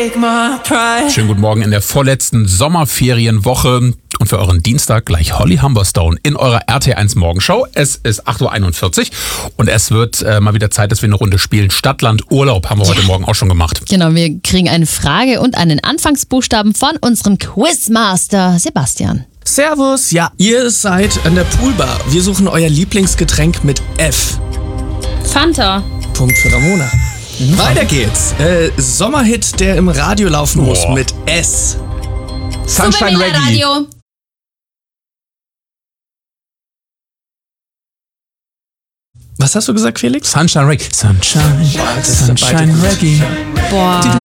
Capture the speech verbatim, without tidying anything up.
Schönen guten Morgen in der vorletzten Sommerferienwoche und für euren Dienstag gleich Holly Humberstone in eurer R T eins Morgenshow. Es ist acht Uhr einundvierzig und es wird äh, mal wieder Zeit, dass wir eine Runde spielen. Stadtland Urlaub haben wir heute Morgen auch schon gemacht. Genau, wir kriegen eine Frage und einen Anfangsbuchstaben von unserem Quizmaster Sebastian. Servus, ja, ihr seid an der Poolbar. Wir suchen euer Lieblingsgetränk mit F. Fanta. Punkt für Ramona. Mhm. Weiter geht's. Äh, Sommerhit, der im Radio laufen muss, Boah. mit S. Sunshine Reggae. Radio. Was hast du gesagt, Felix? Sunshine Reggae. Sunshine, das ist Sunshine beide gut. Reggae. Boah.